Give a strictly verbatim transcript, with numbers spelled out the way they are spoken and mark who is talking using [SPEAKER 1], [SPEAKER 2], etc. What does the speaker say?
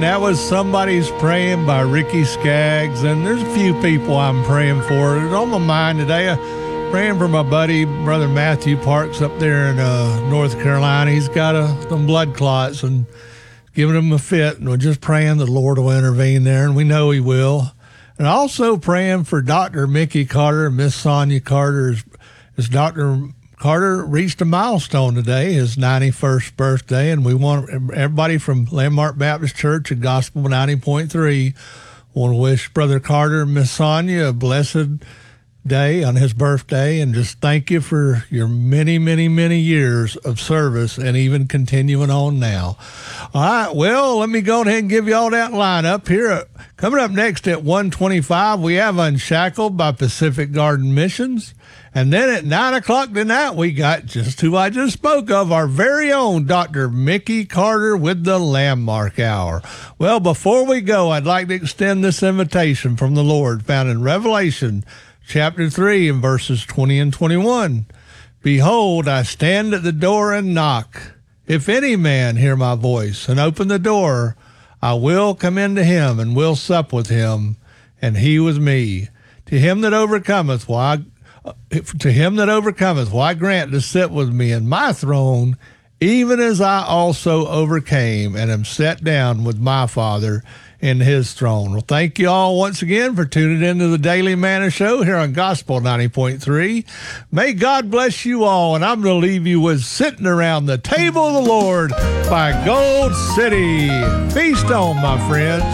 [SPEAKER 1] That was Somebody's Praying by Ricky Skaggs, and there's a few people I'm praying for. It's on my mind today. I'm praying for my buddy, Brother Matthew Parks up there in uh, North Carolina. He's got a, some blood clots and giving him a fit, and we're just praying the Lord will intervene there, and we know he will. And also praying for Doctor Mickey Carter and Miss Sonia Carter. As Doctor Carter reached a milestone today, his ninety-first birthday, and we want everybody from Landmark Baptist Church and Gospel ninety point three want to wish Brother Carter and Miss Sonia a blessed day on his birthday, and just thank you for your many, many, many years of service and even continuing on now. All right, well, let me go ahead and give you all that lineup here. Coming up next at one twenty-five, we have Unshackled by Pacific Garden Missions. And then at nine o'clock tonight, we got just who I just spoke of, our very own Doctor Mickey Carter with the Landmark Hour. Well, before we go, I'd like to extend this invitation from the Lord found in Revelation chapter three and verses twenty and twenty-one. Behold, I stand at the door and knock. If any man hear my voice and open the door, I will come into him and will sup with him, and he with me. To him that overcometh, why to him that overcometh, why grant to sit with me in my throne, even as I also overcame and am set down with my Father in his throne. Well, thank you all once again for tuning into the Daily Manna Show here on Gospel ninety point three. May God bless you all, and I'm going to leave you with Sitting Around the Table of the Lord by Gold City. Feast on, my friends.